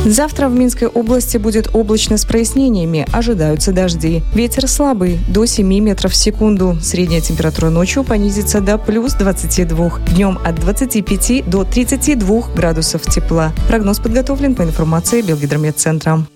Завтра в Минской области будет облачно с прояснениями, ожидаются дожди. Ветер слабый, до 7 метров в секунду. Средняя температура ночью понизится до плюс 22. Днем от 25 до 32 градусов тепла. Прогноз подготовлен по информации Белгидрометцентра.